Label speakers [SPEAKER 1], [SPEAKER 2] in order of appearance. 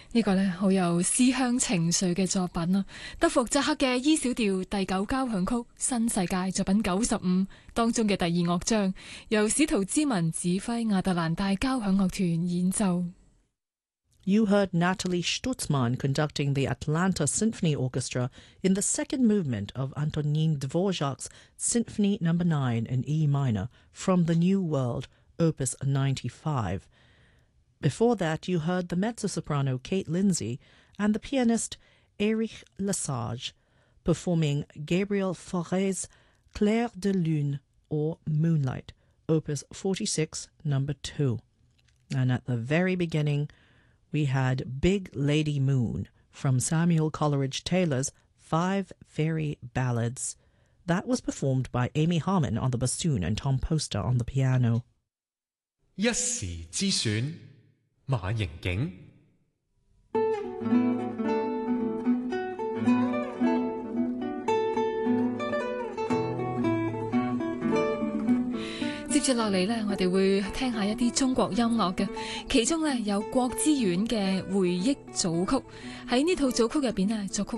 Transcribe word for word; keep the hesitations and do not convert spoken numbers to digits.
[SPEAKER 1] 呢個呢，好有思鄉情緒嘅作品啊！德福扎克嘅 E 小調第九交響曲《新世界》作品九十五當中嘅第二樂章，由史圖茲文指揮亞特蘭大交響樂團演奏。
[SPEAKER 2] You heard Natalie Stutzmann conducting the Atlanta Symphony Orchestra in the second movement of Antonin Dvorak's Symphony Number nine in E minor from the New World, Opus ninety-five. Before that, you heard the mezzo-soprano Kate Lindsay and the pianist Erich Lesage performing Gabriel Fauré's Clair de Lune or Moonlight, Opus forty-six, number two. And at the very beginning, we had Big Lady Moon from Samuel Coleridge Taylor's Five Fairy Ballads. That was performed by Amy Harmon on the bassoon and Tom Poster on the piano.
[SPEAKER 3] 一時之選，馬盈景。
[SPEAKER 1] 接住落嚟呢，我哋會聽下一啲中國音樂嘅，其中呢，有郭之遠嘅回憶組曲。喺呢套組曲入邊呢，作曲